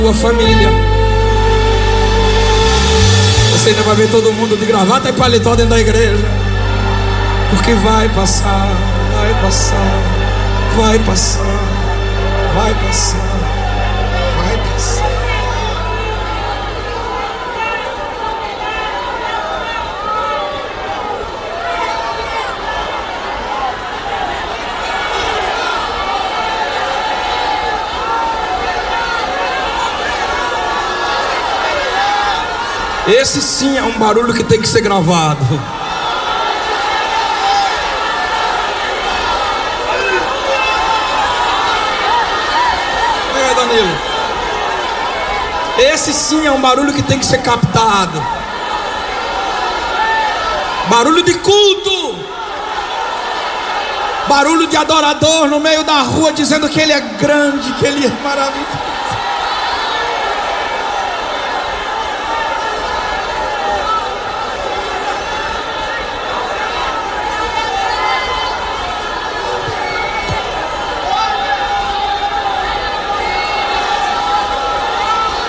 Sua família. Você ainda vai ver todo mundo de gravata e paletó dentro da igreja. Porque vai passar, vai passar, vai passar, vai passar, vai passar. Esse sim é um barulho que tem que ser gravado. Danilo. Esse sim é um barulho que tem que ser captado. Barulho de culto. Barulho de adorador no meio da rua dizendo que ele é grande, que ele é maravilhoso.